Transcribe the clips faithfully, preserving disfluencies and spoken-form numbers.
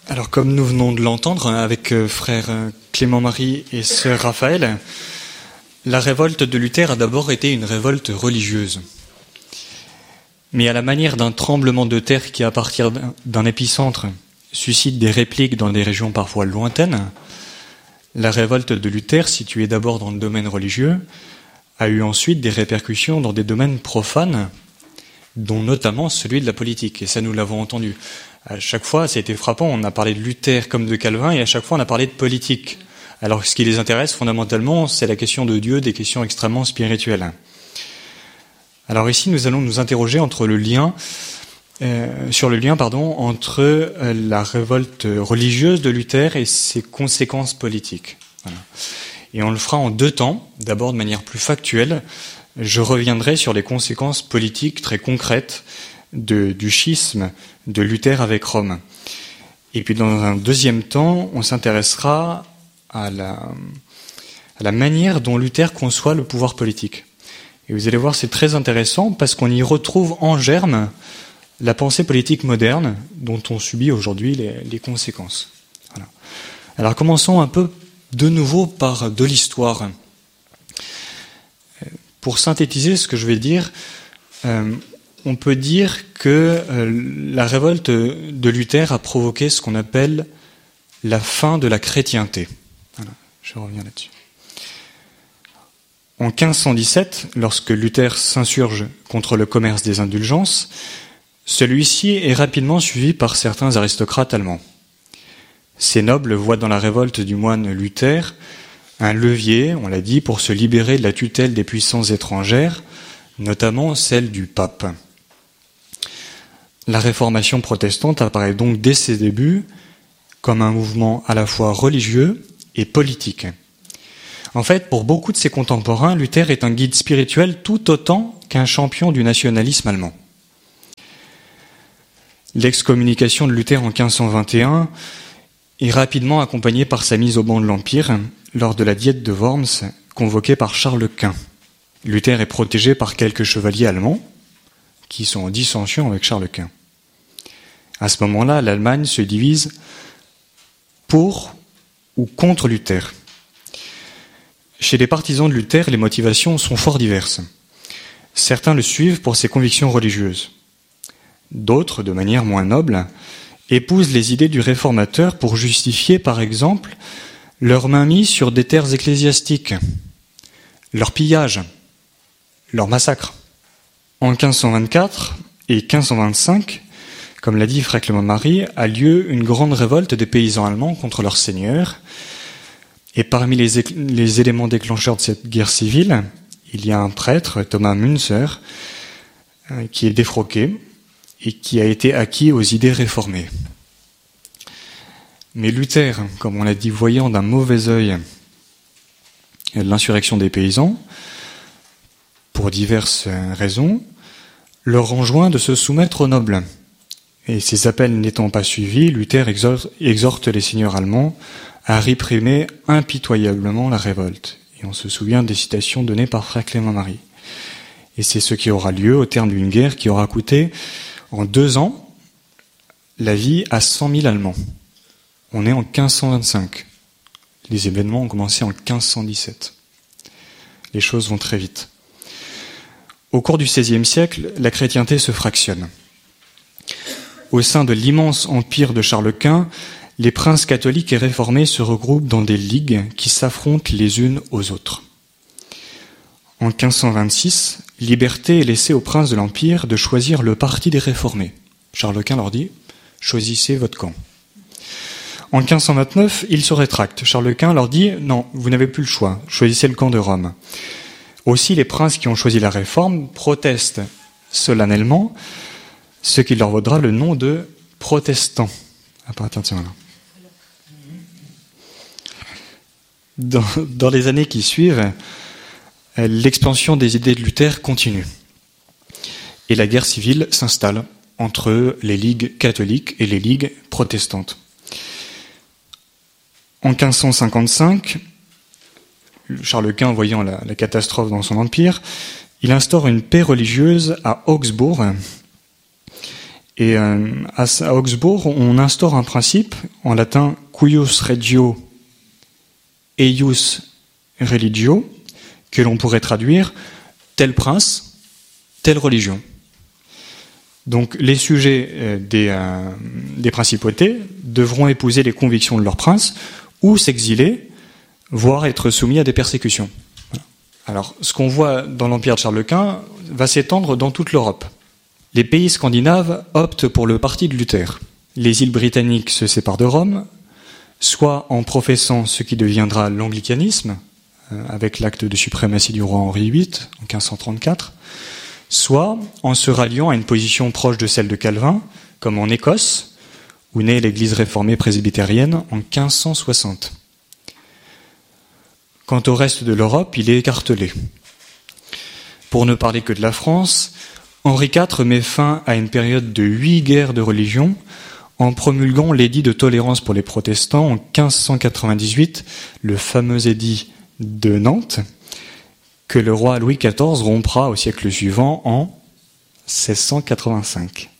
Alors, comme nous venons de l'entendre avec euh, frère Clément-Marie et sœur Raphaël, la révolte de Luther a d'abord été une révolte religieuse. Mais à la manière d'un tremblement de terre qui, à partir d'un épicentre, suscite des répliques dans des régions parfois lointaines, la révolte de Luther, située d'abord dans le domaine religieux, a eu ensuite des répercussions dans des domaines profanes, dont notamment celui de la politique. Et ça, nous l'avons entendu. À chaque fois, ça a été frappant, on a parlé de Luther comme de Calvin, et à chaque fois, on a parlé de politique. Alors, ce qui les intéresse fondamentalement, c'est la question de Dieu, des questions extrêmement spirituelles. Alors ici, nous allons nous interroger entre le lien, euh, sur le lien pardon, entre euh, la révolte religieuse de Luther et ses conséquences politiques. Voilà. Et on le fera en deux temps. D'abord, de manière plus factuelle, je reviendrai sur les conséquences politiques très concrètes de, du schisme de Luther avec Rome. Et puis, dans un deuxième temps, on s'intéressera à la, à la manière dont Luther conçoit le pouvoir politique. Et vous allez voir, c'est très intéressant parce qu'on y retrouve en germe la pensée politique moderne dont on subit aujourd'hui les, les conséquences. Voilà. Alors commençons un peu de nouveau par de l'histoire. Pour synthétiser ce que je vais dire, euh, on peut dire que euh, la révolte de Luther a provoqué ce qu'on appelle la fin de la chrétienté. Voilà, je reviens là-dessus. En quinze cent dix-sept, lorsque Luther s'insurge contre le commerce des indulgences, celui-ci est rapidement suivi par certains aristocrates allemands. Ces nobles voient dans la révolte du moine Luther un levier, on l'a dit, pour se libérer de la tutelle des puissances étrangères, notamment celle du pape. La réformation protestante apparaît donc dès ses débuts comme un mouvement à la fois religieux et politique. En fait, pour beaucoup de ses contemporains, Luther est un guide spirituel tout autant qu'un champion du nationalisme allemand. L'excommunication de Luther en quinze cent vingt et un est rapidement accompagnée par sa mise au ban de l'Empire lors de la diète de Worms convoquée par Charles Quint. Luther est protégé par quelques chevaliers allemands qui sont en dissension avec Charles Quint. À ce moment-là, l'Allemagne se divise pour ou contre Luther. Chez les partisans de Luther, les motivations sont fort diverses. Certains le suivent pour ses convictions religieuses. D'autres, de manière moins noble, épousent les idées du réformateur pour justifier, par exemple, leur mainmise sur des terres ecclésiastiques, leur pillage, leur massacre. En quinze cent vingt-quatre et quinze cent vingt-cinq, comme l'a dit frère Clément-Marie, a lieu une grande révolte des paysans allemands contre leur seigneur. Et parmi les, é- les éléments déclencheurs de cette guerre civile, il y a un prêtre, Thomas Münzer, euh, qui est défroqué et qui a été acquis aux idées réformées. Mais Luther, comme on l'a dit, voyant d'un mauvais œil l'insurrection des paysans, pour diverses raisons, leur enjoint de se soumettre aux nobles. Et ces appels n'étant pas suivis, Luther exhorte, exhorte les seigneurs allemands à réprimer impitoyablement la révolte. Et on se souvient des citations données par frère Clément-Marie. Et c'est ce qui aura lieu au terme d'une guerre qui aura coûté, en deux ans, la vie à cent mille Allemands. On est en quinze cent vingt-cinq. Les événements ont commencé en quinze cent dix-sept. Les choses vont très vite. Au cours du seizième siècle, la chrétienté se fractionne. Au sein de l'immense empire de Charles Quint, les princes catholiques et réformés se regroupent dans des ligues qui s'affrontent les unes aux autres. En quinze cent vingt-six, liberté est laissée aux princes de l'Empire de choisir le parti des réformés. Charles Quint leur dit « choisissez votre camp ». En quinze cent vingt-neuf, ils se rétractent. Charles Quint leur dit « non, vous n'avez plus le choix, choisissez le camp de Rome ». Aussi, les princes qui ont choisi la réforme protestent solennellement, ce qui leur vaudra le nom de protestants à partir de ce moment-là. Dans, dans les années qui suivent, l'expansion des idées de Luther continue. Et la guerre civile s'installe entre les ligues catholiques et les ligues protestantes. En quinze cent cinquante-cinq, Charles Quint, voyant la, la catastrophe dans son empire, il instaure une paix religieuse à Augsbourg. Et euh, à, à Augsbourg, on instaure un principe en latin cuius regio eius religio, que l'on pourrait traduire tel prince, telle religion. Donc les sujets euh, des, euh, des principautés devront épouser les convictions de leur prince ou s'exiler, voire être soumis à des persécutions. Voilà. Alors ce qu'on voit dans l'empire de Charles Quint va s'étendre dans toute l'Europe. Les pays scandinaves optent pour le parti de Luther. Les îles britanniques se séparent de Rome, soit en professant ce qui deviendra l'anglicanisme, euh, avec l'acte de suprématie du roi Henri huit en quinze cent trente-quatre, soit en se ralliant à une position proche de celle de Calvin, comme en Écosse, où naît l'Église réformée presbytérienne en quinze cent soixante. Quant au reste de l'Europe, il est écartelé. Pour ne parler que de la France, Henri quatre met fin à une période de huit guerres de religion en promulguant l'édit de tolérance pour les protestants en quinze cent quatre-vingt-dix-huit, le fameux édit de Nantes, que le roi Louis quatorze rompra au siècle suivant en seize cent quatre-vingt-cinq.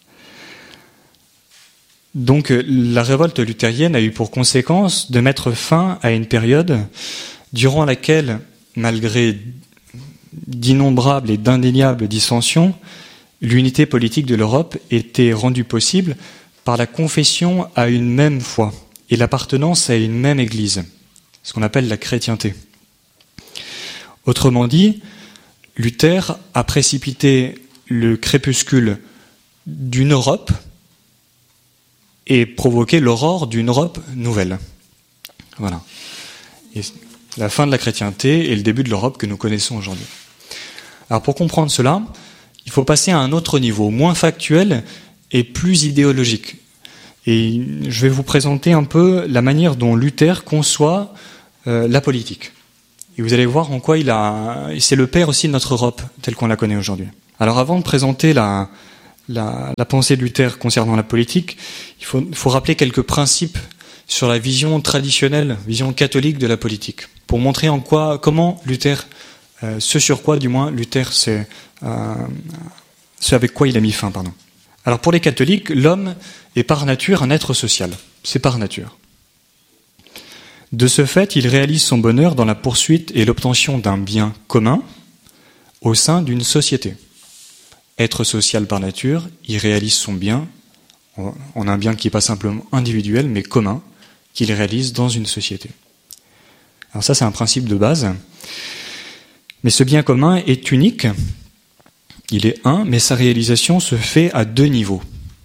Donc la révolte luthérienne a eu pour conséquence de mettre fin à une période durant laquelle, malgré d'innombrables et d'indéniables dissensions, l'unité politique de l'Europe était rendue possible par la confession à une même foi et l'appartenance à une même Église, ce qu'on appelle la chrétienté. Autrement dit, Luther a précipité le crépuscule d'une Europe et provoqué l'aurore d'une Europe nouvelle. Voilà. Et la fin de la chrétienté et le début de l'Europe que nous connaissons aujourd'hui. Alors pour comprendre cela, il faut passer à un autre niveau, moins factuel et plus idéologique. Et je vais vous présenter un peu la manière dont Luther conçoit euh, la politique. Et vous allez voir en quoi il a, c'est le père aussi de notre Europe, telle qu'on la connaît aujourd'hui. Alors avant de présenter la, la, la pensée de Luther concernant la politique, il faut, il faut rappeler quelques principes sur la vision traditionnelle, vision catholique de la politique, pour montrer en quoi, comment Luther, euh, ce sur quoi du moins Luther, c'est, euh, ce avec quoi il a mis fin, pardon. Alors pour les catholiques, l'homme est par nature un être social, c'est par nature. De ce fait, il réalise son bonheur dans la poursuite et l'obtention d'un bien commun au sein d'une société. Être social par nature, il réalise son bien en un bien qui n'est pas simplement individuel, mais commun, qu'il réalise dans une société. Alors ça, c'est un principe de base. Mais ce bien commun est unique, il est un, mais sa réalisation se fait à deux niveaux.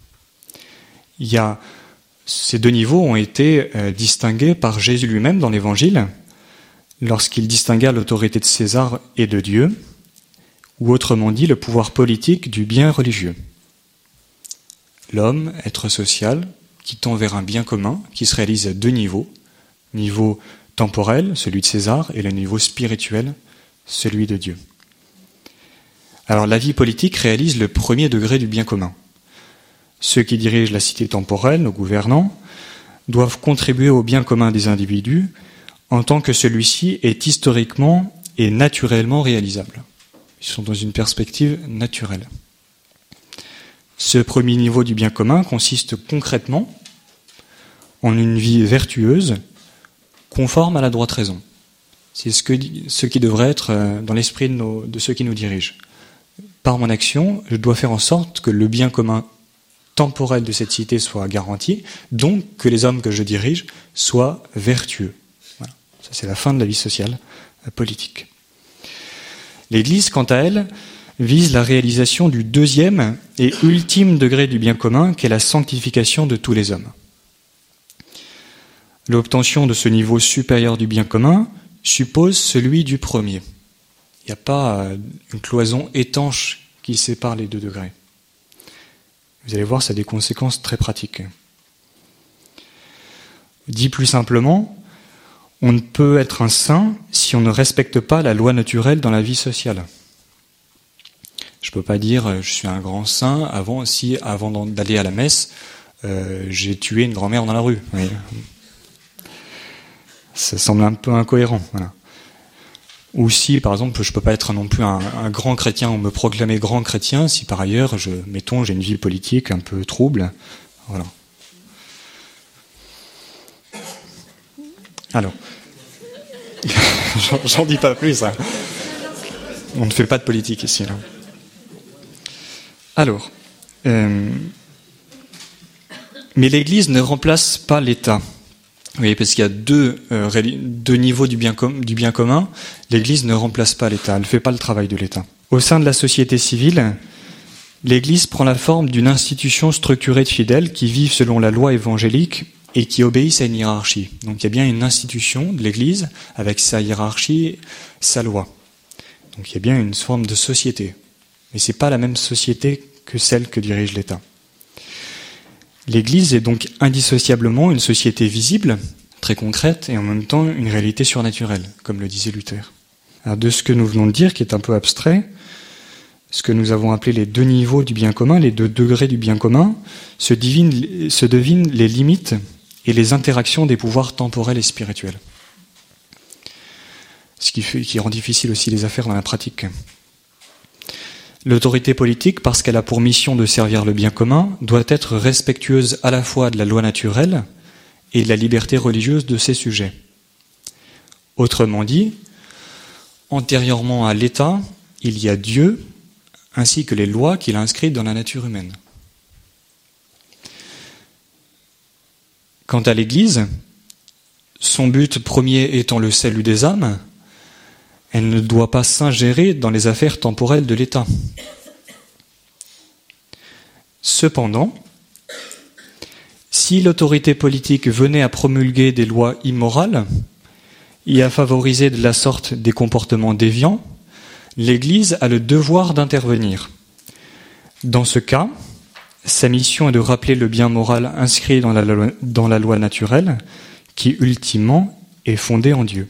Il y a Ces deux niveaux ont été euh, distingués par Jésus lui-même dans l'Évangile, lorsqu'il distingua l'autorité de César et de Dieu, ou autrement dit, le pouvoir politique du bien religieux. L'homme, être social, qui tend vers un bien commun, qui se réalise à deux niveaux, niveau temporel, celui de César, et le niveau spirituel, celui de Dieu. Alors la vie politique réalise le premier degré du bien commun. Ceux qui dirigent la cité temporelle, nos gouvernants, doivent contribuer au bien commun des individus en tant que celui-ci est historiquement et naturellement réalisable. Ils sont dans une perspective naturelle. Ce premier niveau du bien commun consiste concrètement en une vie vertueuse, conforme à la droite raison. C'est ce, que, ce qui devrait être dans l'esprit de, nos, de ceux qui nous dirigent. Par mon action, je dois faire en sorte que le bien commun temporel de cette cité soit garanti, donc que les hommes que je dirige soient vertueux. Voilà. Ça, c'est la fin de la vie sociale euh, politique. L'Église, quant à elle, vise la réalisation du deuxième et ultime degré du bien commun, qu'est la sanctification de tous les hommes. L'obtention de ce niveau supérieur du bien commun suppose celui du premier. Il n'y a pas euh, une cloison étanche qui sépare les deux degrés. Vous allez voir, ça a des conséquences très pratiques. Dit plus simplement, on ne peut être un saint si on ne respecte pas la loi naturelle dans la vie sociale. Je ne peux pas dire je suis un grand saint avant, si avant d'aller à la messe, euh, j'ai tué une grand-mère dans la rue. Oui. Ça semble un peu incohérent. Voilà. Ou si, par exemple, je ne peux pas être non plus un, un grand chrétien ou me proclamer grand chrétien si par ailleurs, je, mettons, j'ai une vie politique un peu trouble. Voilà. Alors, j'en, j'en dis pas plus. Hein. On ne fait pas de politique ici. Là. Alors, euh, mais l'Église ne remplace pas l'État. Vous voyez, parce qu'il y a deux, euh, deux niveaux du bien, com- du bien commun. L'Église ne remplace pas l'État, elle ne fait pas le travail de l'État. Au sein de la société civile, l'Église prend la forme d'une institution structurée de fidèles qui vivent selon la loi évangélique et qui obéissent à une hiérarchie. Donc il y a bien une institution de l'Église avec sa hiérarchie, sa loi. Donc il y a bien une forme de société. Mais ce n'est pas la même société que celle que dirige l'État. L'Église est donc indissociablement une société visible, très concrète, et en même temps une réalité surnaturelle, comme le disait Luther. Alors de ce que nous venons de dire, qui est un peu abstrait, ce que nous avons appelé les deux niveaux du bien commun, les deux degrés du bien commun, se, divine, se devinent les limites et les interactions des pouvoirs temporels et spirituels. Ce qui, fait, qui rend difficile aussi les affaires dans la pratique. L'autorité politique, parce qu'elle a pour mission de servir le bien commun, doit être respectueuse à la fois de la loi naturelle et de la liberté religieuse de ses sujets. Autrement dit, antérieurement à l'État, il y a Dieu, ainsi que les lois qu'il a inscrites dans la nature humaine. Quant à l'Église, son but premier étant le salut des âmes, elle ne doit pas s'ingérer dans les affaires temporelles de l'État. Cependant, si l'autorité politique venait à promulguer des lois immorales et à favoriser de la sorte des comportements déviants, l'Église a le devoir d'intervenir. Dans ce cas, sa mission est de rappeler le bien moral inscrit dans la loi, dans la loi naturelle, qui ultimement est fondée en Dieu.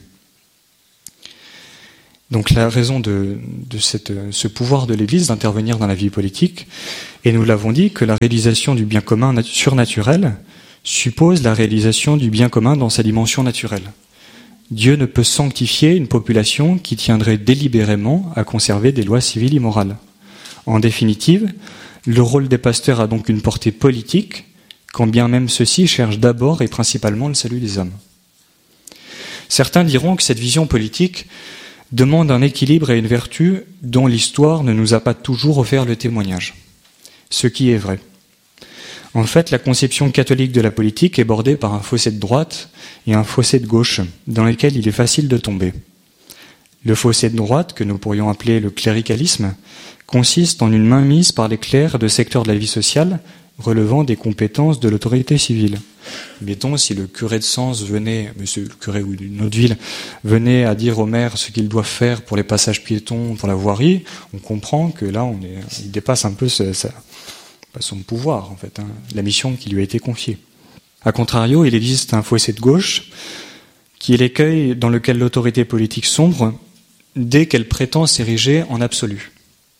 Donc la raison de, de cette, ce pouvoir de l'Église d'intervenir dans la vie politique, et nous l'avons dit que la réalisation du bien commun nat- surnaturel suppose la réalisation du bien commun dans sa dimension naturelle. Dieu ne peut sanctifier une population qui tiendrait délibérément à conserver des lois civiles immorales. En définitive, le rôle des pasteurs a donc une portée politique, quand bien même ceux-ci cherchent d'abord et principalement le salut des hommes. Certains diront que cette vision politique demande un équilibre et une vertu dont l'histoire ne nous a pas toujours offert le témoignage. Ce qui est vrai. En fait, la conception catholique de la politique est bordée par un fossé de droite et un fossé de gauche, dans lequel il est facile de tomber. Le fossé de droite, que nous pourrions appeler le cléricalisme, consiste en une mainmise par les clercs de secteurs de la vie sociale relevant des compétences de l'autorité civile. Mettons, si le curé de Sens venait, monsieur le curé ou d'une autre ville, venait à dire au maire ce qu'il doit faire pour les passages piétons, pour la voirie, on comprend que là, on est, il dépasse un peu sa, sa, son pouvoir, en fait, hein, la mission qui lui a été confiée. A contrario, il existe un fossé de gauche qui est l'écueil dans lequel l'autorité politique sombre dès qu'elle prétend s'ériger en absolu.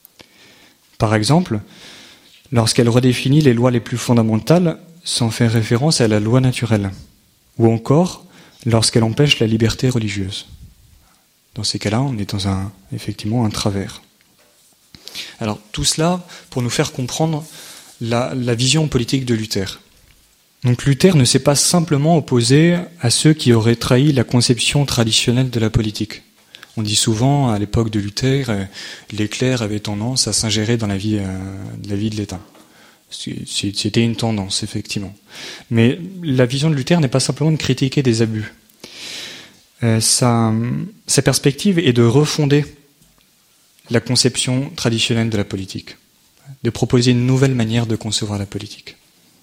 Par exemple, lorsqu'elle redéfinit les lois les plus fondamentales sans faire référence à la loi naturelle, ou encore lorsqu'elle empêche la liberté religieuse. Dans ces cas-là, on est dans un, effectivement un travers. Alors tout cela pour nous faire comprendre la, la vision politique de Luther. Donc Luther ne s'est pas simplement opposé à ceux qui auraient trahi la conception traditionnelle de la politique. On dit souvent, à l'époque de Luther, les clercs avaient tendance à s'ingérer dans la vie, euh, la vie de l'État. C'était une tendance, effectivement. Mais la vision de Luther n'est pas simplement de critiquer des abus. Euh, sa, sa perspective est de refonder la conception traditionnelle de la politique, de proposer une nouvelle manière de concevoir la politique.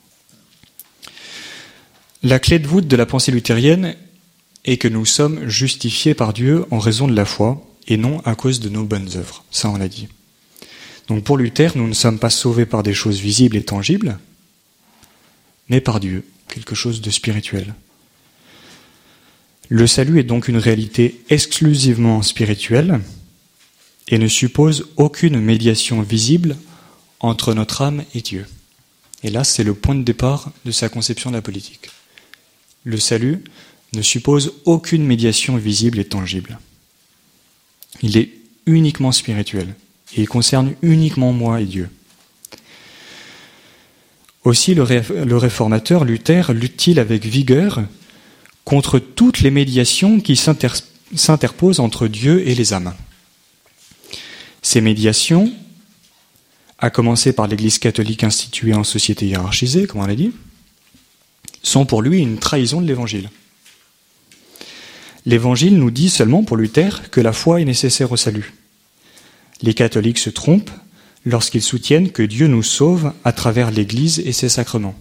La clé de voûte de la pensée luthérienne est que nous sommes justifiés par Dieu en raison de la foi et non à cause de nos bonnes œuvres. Ça, on l'a dit. Donc pour Luther, nous ne sommes pas sauvés par des choses visibles et tangibles, mais par Dieu, quelque chose de spirituel. Le salut est donc une réalité exclusivement spirituelle et ne suppose aucune médiation visible entre notre âme et Dieu. Et là, c'est le point de départ de sa conception de la politique. Le salut ne suppose aucune médiation visible et tangible. Il est uniquement spirituel et il concerne uniquement moi et Dieu. Aussi, le, ré, le réformateur Luther lutte-t-il avec vigueur contre toutes les médiations qui s'inter, s'interposent entre Dieu et les âmes. Ces médiations, à commencer par l'Église catholique instituée en société hiérarchisée, comme on l'a dit, sont pour lui une trahison de l'Évangile. L'Évangile nous dit seulement pour Luther que la foi est nécessaire au salut. Les catholiques se trompent lorsqu'ils soutiennent que Dieu nous sauve à travers l'Église et ses sacrements.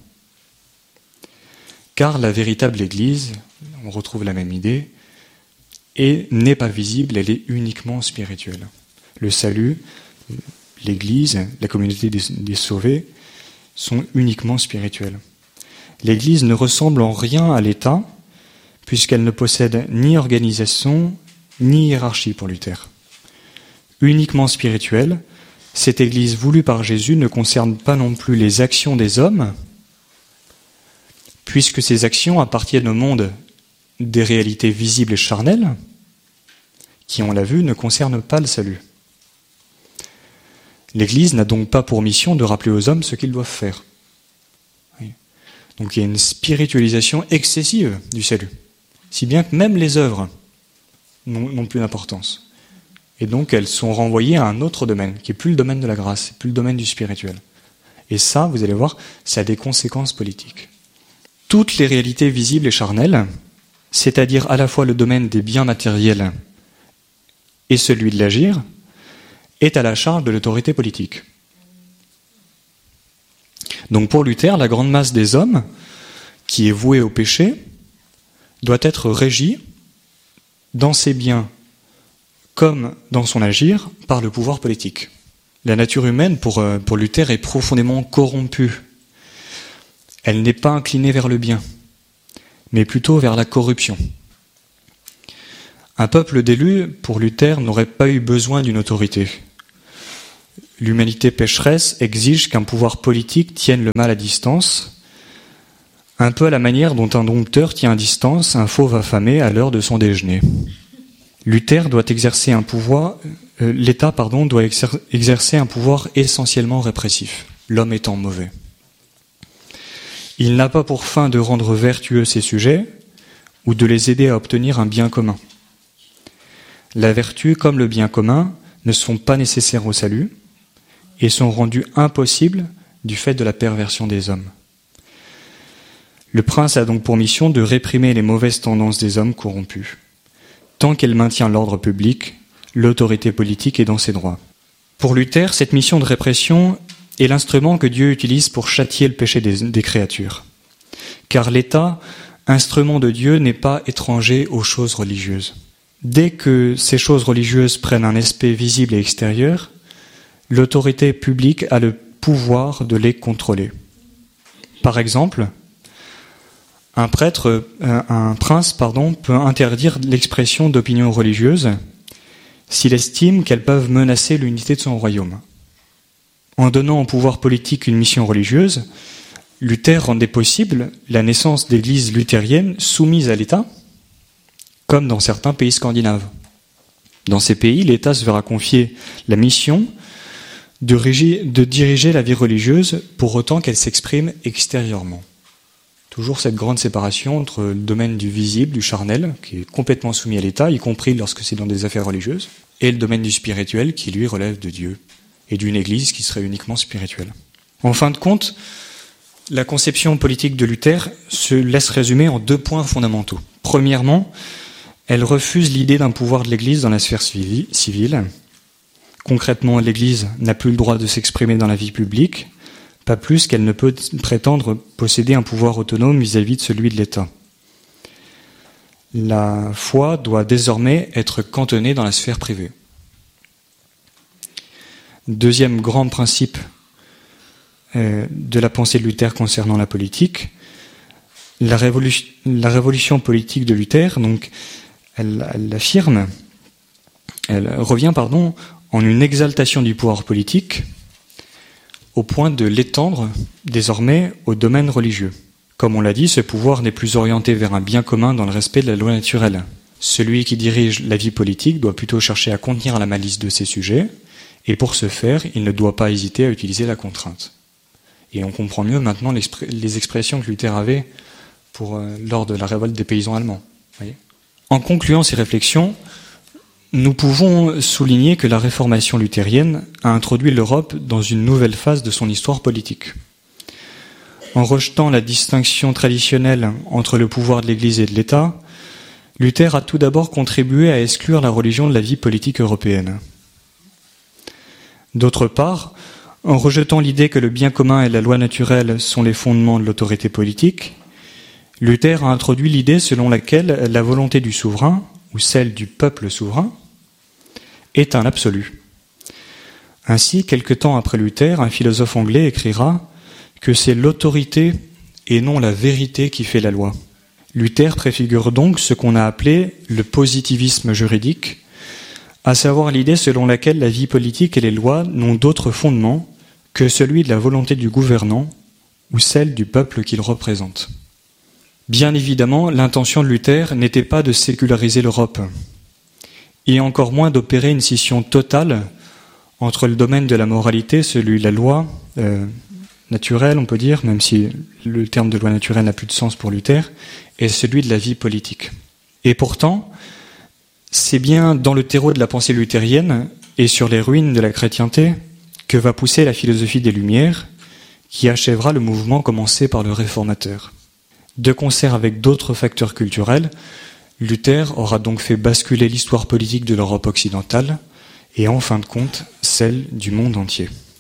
Car la véritable Église, on retrouve la même idée, et n'est pas visible, elle est uniquement spirituelle. Le salut, l'Église, la communauté des, des sauvés sont uniquement spirituels. L'Église ne ressemble en rien à l'État, puisqu'elle ne possède ni organisation, ni hiérarchie pour Luther. Uniquement spirituelle, cette Église voulue par Jésus ne concerne pas non plus les actions des hommes, puisque ces actions appartiennent au monde des réalités visibles et charnelles, qui, on l'a vu, ne concernent pas le salut. L'Église n'a donc pas pour mission de rappeler aux hommes ce qu'ils doivent faire. Donc il y a une spiritualisation excessive du salut, si bien que même les œuvres n'ont plus d'importance. Et donc elles sont renvoyées à un autre domaine, qui n'est plus le domaine de la grâce, plus le domaine du spirituel. Et ça, vous allez voir, ça a des conséquences politiques. Toutes les réalités visibles et charnelles, c'est-à-dire à la fois le domaine des biens matériels et celui de l'agir, est à la charge de l'autorité politique. Donc pour Luther, la grande masse des hommes, qui est vouée au péché, doit être régie dans ses biens comme dans son agir par le pouvoir politique. La nature humaine, pour, pour Luther, est profondément corrompue. Elle n'est pas inclinée vers le bien, mais plutôt vers la corruption. Un peuple d'élus, pour Luther, n'aurait pas eu besoin d'une autorité. L'humanité pécheresse exige qu'un pouvoir politique tienne le mal à distance, un peu à la manière dont un dompteur tient à distance un fauve affamé à l'heure de son déjeuner. Luther doit exercer un pouvoir, euh, l'État pardon, doit exer- exercer un pouvoir essentiellement répressif, l'homme étant mauvais. Il n'a pas pour fin de rendre vertueux ses sujets ou de les aider à obtenir un bien commun. La vertu comme le bien commun ne sont pas nécessaires au salut et sont rendus impossibles du fait de la perversion des hommes. Le prince a donc pour mission de réprimer les mauvaises tendances des hommes corrompus. Tant qu'elle maintient l'ordre public, l'autorité politique est dans ses droits. Pour Luther, cette mission de répression est l'instrument que Dieu utilise pour châtier le péché des, des créatures. Car l'État, instrument de Dieu, n'est pas étranger aux choses religieuses. Dès que ces choses religieuses prennent un aspect visible et extérieur, l'autorité publique a le pouvoir de les contrôler. Par exemple, un prêtre, un prince, pardon, peut interdire l'expression d'opinions religieuses s'il estime qu'elles peuvent menacer l'unité de son royaume. En donnant au pouvoir politique une mission religieuse, Luther rendait possible la naissance d'églises luthériennes soumises à l'État, comme dans certains pays scandinaves. Dans ces pays, l'État se verra confier la mission de, régi- de diriger la vie religieuse pour autant qu'elle s'exprime extérieurement. Toujours cette grande séparation entre le domaine du visible, du charnel, qui est complètement soumis à l'État, y compris lorsque c'est dans des affaires religieuses, et le domaine du spirituel, qui lui relève de Dieu, et d'une église qui serait uniquement spirituelle. En fin de compte, la conception politique de Luther se laisse résumer en deux points fondamentaux. Premièrement, elle refuse l'idée d'un pouvoir de l'Église dans la sphère civile. Concrètement, l'Église n'a plus le droit de s'exprimer dans la vie publique, pas plus qu'elle ne peut prétendre posséder un pouvoir autonome vis-à-vis de celui de l'État. La foi doit désormais être cantonnée dans la sphère privée. Deuxième grand principe euh, de la pensée de Luther concernant la politique, la révolution, la révolution politique de Luther, donc, elle, elle affirme, elle revient, pardon, en une exaltation du pouvoir politique, au point de l'étendre désormais au domaine religieux. Comme on l'a dit, ce pouvoir n'est plus orienté vers un bien commun dans le respect de la loi naturelle. Celui qui dirige la vie politique doit plutôt chercher à contenir la malice de ses sujets, et pour ce faire, il ne doit pas hésiter à utiliser la contrainte. Et on comprend mieux maintenant les expressions que Luther avait pour, euh, lors de la révolte des paysans allemands. Voyez. En concluant ces réflexions, nous pouvons souligner que la réformation luthérienne a introduit l'Europe dans une nouvelle phase de son histoire politique. En rejetant la distinction traditionnelle entre le pouvoir de l'Église et de l'État, Luther a tout d'abord contribué à exclure la religion de la vie politique européenne. D'autre part, en rejetant l'idée que le bien commun et la loi naturelle sont les fondements de l'autorité politique, Luther a introduit l'idée selon laquelle la volonté du souverain, ou celle du peuple souverain, est un absolu. Ainsi, quelque temps après Luther, un philosophe anglais écrira que c'est l'autorité et non la vérité qui fait la loi. Luther préfigure donc ce qu'on a appelé le positivisme juridique, à savoir l'idée selon laquelle la vie politique et les lois n'ont d'autre fondement que celui de la volonté du gouvernant ou celle du peuple qu'il représente. Bien évidemment, l'intention de Luther n'était pas de séculariser l'Europe, et encore moins d'opérer une scission totale entre le domaine de la moralité, celui de la loi euh, naturelle, on peut dire, même si le terme de loi naturelle n'a plus de sens pour Luther, et celui de la vie politique. Et pourtant, c'est bien dans le terreau de la pensée luthérienne et sur les ruines de la chrétienté que va pousser la philosophie des Lumières, qui achèvera le mouvement commencé par le Réformateur. De concert avec d'autres facteurs culturels, Luther aura donc fait basculer l'histoire politique de l'Europe occidentale et en fin de compte, celle du monde entier.